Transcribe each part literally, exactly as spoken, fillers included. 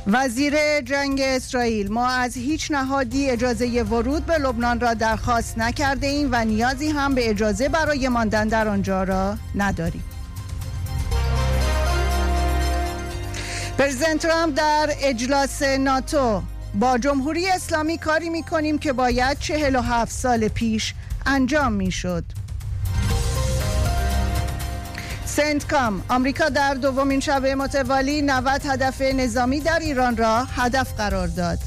وزیر جنگ اسرائیل: ما از هیچ نهادی اجازه ورود به لبنان را درخواست نکرده ایم و نیازی هم به اجازه برای ماندن در آنجا را نداریم. پرزیدنت ترامپ در اجلاس ناتو: با جمهوری اسلامی کاری می‌کنیم که باید چهل و هفت سال پیش انجام می‌شد. سنتکام: آمریکا در دومین شب متوالی نود هدف نظامی در ایران را هدف قرار داد.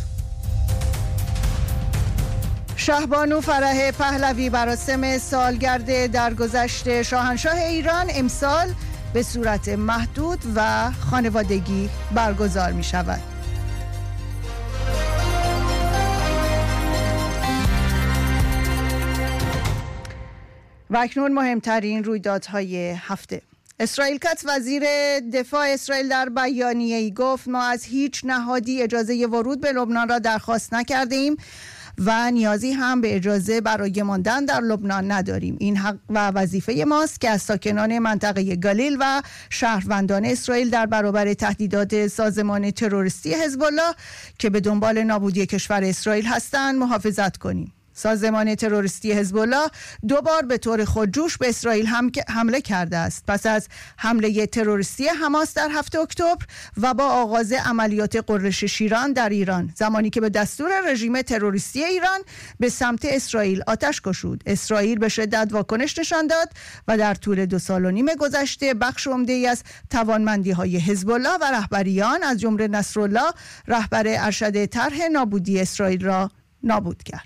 شهبانو فرح پهلوی: مراسم سالگرد درگذشت شاهنشاه ایران امسال به صورت محدود و خانوادگی برگزار می شود. و اکنون مهمترین رویدادهای هفته. اسرائیل کاتس: وزیر دفاع اسرائیل در بیانیه‌ای گفت: ما از هیچ نهادی اجازه ورود به لبنان را درخواست نکرده ایم و نیازی هم به اجازه برای ماندن در لبنان نداریم. این حق و وظیفه ماست که از ساکنان منطقه گالیل و شهروندان اسرائیل در برابر تهدیدات سازمان تروریستی حزب الله که به دنبال نابودی کشور اسرائیل هستند محافظت کنیم. سازمان تروریستی حزب الله دو بار به طور خودجوش به اسرائیل هم حمله کرده است. پس از حمله تروریستی حماس در هفتم اکتبر و با آغاز عملیات غرش شیران در ایران، زمانی که به دستور رژیم تروریستی ایران به سمت اسرائیل آتش گشود، اسرائیل به شدت واکنش نشان داد و در طول دو سال و نیم گذشته بخش عمده‌ای از توانمندی‌های حزب الله و رهبریان از جمله نصرالله رهبر ارشد طرح نابودی اسرائیل را نابود کرد.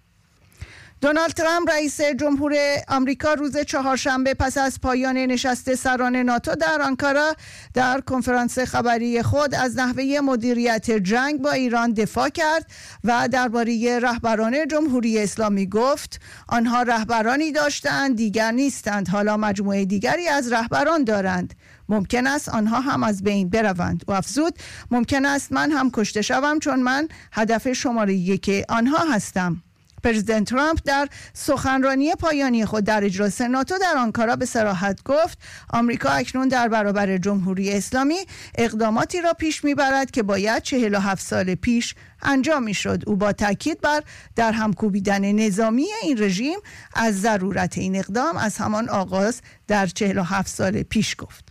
دونالد ترامپ رئیس جمهور آمریکا روز چهارشنبه پس از پایان نشست سران ناتو در آنکارا در کنفرانس خبری خود از نحوه مدیریت جنگ با ایران دفاع کرد و درباره رهبران جمهوری اسلامی گفت: آنها رهبرانی داشتند دیگر نیستند، حالا مجموعه دیگری از رهبران دارند، ممکن است آنها هم از بین بروند. و افزود: ممکن است من هم کشته شوم چون من هدف شماره یک آنها هستم. پرزیدنت ترامپ در سخنرانی پایانی خود در اجلاس ناتو در آنکارا به صراحت گفت: آمریکا اکنون در برابر جمهوری اسلامی اقداماتی را پیش میبرد که باید چهل و هفت سال پیش انجام میشد. او با تاکید بر در هم کوبیدن نظامی این رژیم از ضرورت این اقدام از همان آغاز در چهل و هفت سال پیش گفت.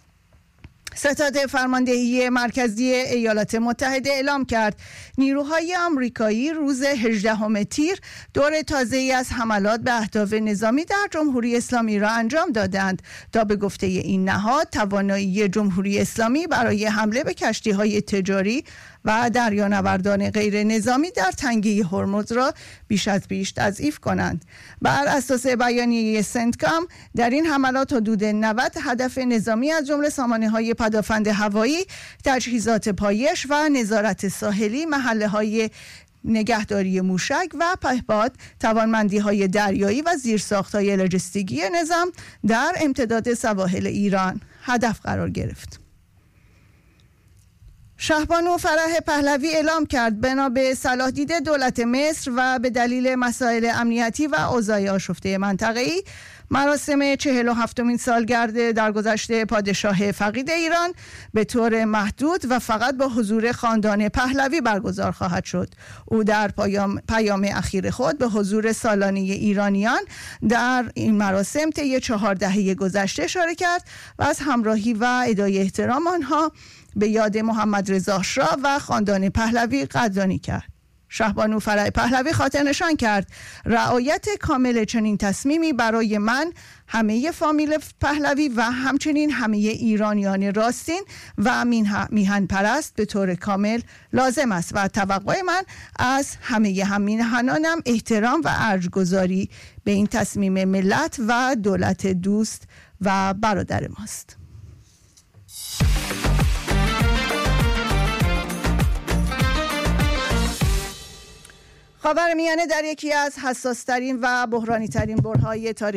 ستاد فرماندهی مرکزی ایالات متحده اعلام کرد نیروهای آمریکایی روز هجدهم تیر دور تازه‌ای از حملات به اهداف نظامی در جمهوری اسلامی را انجام دادند تا به گفته این نهاد توانایی جمهوری اسلامی برای حمله به کشتی‌های تجاری و دریانوردان غیر نظامی در تنگه هرمز را بیش از پیش تضعیف کنند. بر اساس بیانیه سنتکام در این حملات حدود نود هدف نظامی از جمله سامانه‌های پدافند هوایی، تجهیزات پایش و نظارت ساحلی، محله‌های نگهداری موشک و پهپاد، توانمندی‌های دریایی و زیرساخت‌های لوجستیکی نظام در امتداد سواحل ایران هدف قرار گرفت. شهبانو فرح پهلوی اعلام کرد بنا به صلاح دید دولت مصر و به دلیل مسائل امنیتی و اوضاع آشفته منطقه‌ای، مراسم چهل و هفتمین سالگرد درگذشت پادشاه فقید ایران به طور محدود و فقط با حضور خاندان پهلوی برگزار خواهد شد. او در پیام, پیام اخیر خود به حضور سالانه ایرانیان در این مراسم طی چهار دهه گذشته اشاره کرد و از همراهی و ادای احترام آنها به یاد محمد رضا شاه و خاندان پهلوی قدردانی کرد. شهبانو فرح پهلوی خاطر نشان کرد رعایت کامل چنین تصمیمی برای من، همه فامیل پهلوی و همچنین همه ایرانیان راستین و میهن پرست به طور کامل لازم است و توقع من از همه هممیهنانم احترام و ارجگذاری به این تصمیم ملت و دولت دوست و برادر ماست. خاورمیانه در یکی از حساس‌ترین و بحرانی‌ترین برهه‌های تاریخ